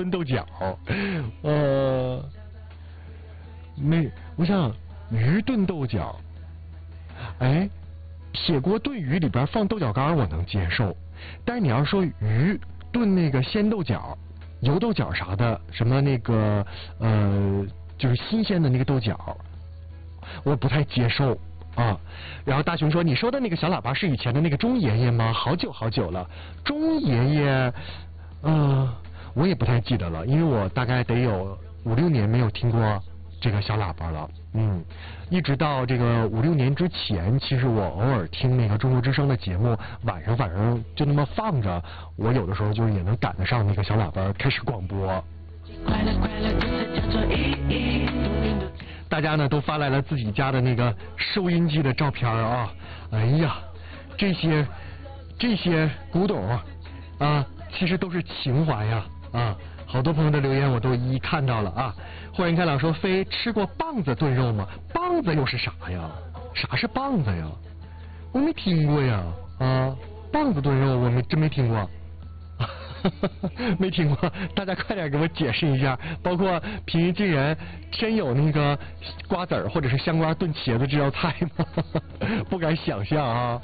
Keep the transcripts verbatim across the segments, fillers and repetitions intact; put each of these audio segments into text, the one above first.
炖豆角，呃，没，我想鱼炖豆角，哎，铁锅炖鱼里边放豆角干我能接受，但是你要说鱼炖那个鲜豆角、油豆角啥的，什么那个呃，就是新鲜的那个豆角，我不太接受。啊，然后大雄说：“你说的那个小喇叭是以前的那个钟爷爷吗？好久好久了，钟爷爷，嗯、呃，我也不太记得了，因为我大概得有五六年没有听过这个小喇叭了。嗯，一直到这个五六年之前，其实我偶尔听那个中国之声的节目，晚上反正就那么放着，我有的时候就也能赶得上那个小喇叭开始广播。”快乐快乐，这才叫做意义。大家呢都发来了自己家的那个收音机的照片啊！哎呀，这些这些古董啊，其实都是情怀呀啊！好多朋友的留言我都一一看到了啊！欢迎开朗说：“飞吃过棒子炖肉吗？棒子又是啥呀？啥是棒子呀？我没听过呀啊！棒子炖肉我没真没听过。”没听过，大家快点给我解释一下。包括平易近人，真有那个瓜子儿或者是香瓜炖茄子这道菜吗？不敢想象啊。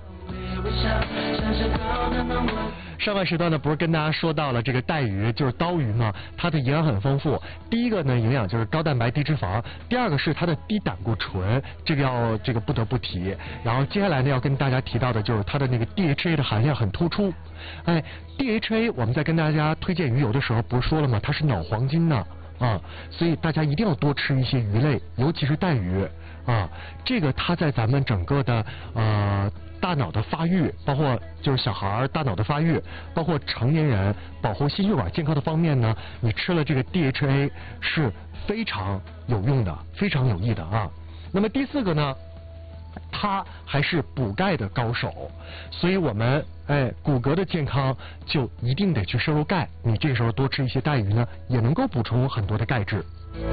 上半时段呢，不是跟大家说到了这个带鱼，就是刀鱼嘛，它的营养很丰富。第一个呢，营养就是高蛋白、低脂肪；第二个是它的低胆固醇，这个要这个不得不提。然后接下来呢，要跟大家提到的就是它的那个 D H A 的含量很突出。哎 ，D H A 我们在跟大家推荐鱼油的时候不是说了吗？它是脑黄金呢啊，所以大家一定要多吃一些鱼类，尤其是带鱼啊。这个它在咱们整个的呃。大脑的发育，包括就是小孩大脑的发育，包括成年人保护心血管健康的方面呢，你吃了这个 D H A 是非常有用的，非常有益的啊。那么第四个呢，它还是补钙的高手，所以我们哎骨骼的健康就一定得去摄入钙。你这个时候多吃一些带鱼呢，也能够补充很多的钙质。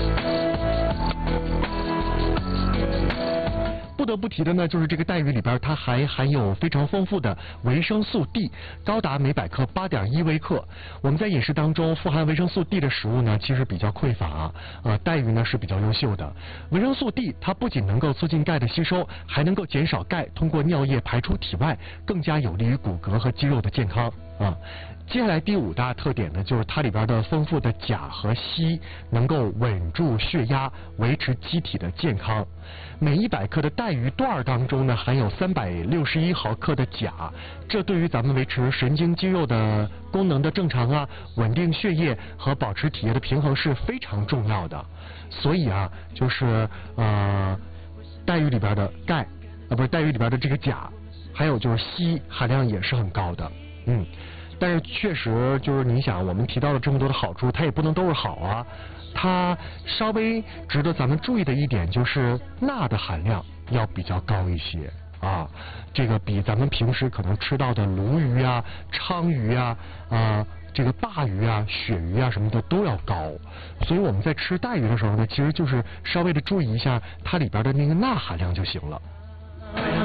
不得不提的呢，就是这个带鱼里边它还含有非常丰富的维生素 D， 高达每百克八点一微克。我们在饮食当中富含维生素 D 的食物呢，其实比较匮乏啊，呃，带鱼呢是比较优秀的。维生素 D 它不仅能够促进钙的吸收，还能够减少钙通过尿液排出体外，更加有利于骨骼和肌肉的健康啊。接下来第五大特点呢，就是它里边的丰富的钾和硒能够稳住血压，维持机体的健康。每一百克的带鱼段当中呢，含有三百六十一毫克的钾，这对于咱们维持神经肌肉的功能的正常啊，稳定血液和保持体液的平衡是非常重要的。所以啊，就是呃，带鱼里边的钙啊，不是带鱼里边的这个钾，还有就是硒含量也是很高的，嗯。但是确实就是你想，我们提到了这么多的好处，它也不能都是好啊。它稍微值得咱们注意的一点就是钠的含量要比较高一些啊，这个比咱们平时可能吃到的鲈鱼啊、鲳鱼啊、啊这个鲅鱼啊、鳕鱼啊什么的都要高。所以我们在吃带鱼的时候呢，其实就是稍微的注意一下它里边的那个钠含量就行了。